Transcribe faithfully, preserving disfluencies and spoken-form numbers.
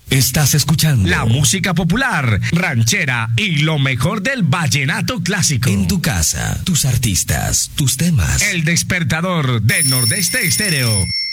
Estás escuchando la música popular, ranchera y lo mejor del vallenato clásico. En tu casa, tus artistas, tus temas. El despertador de Nordeste Estéreo.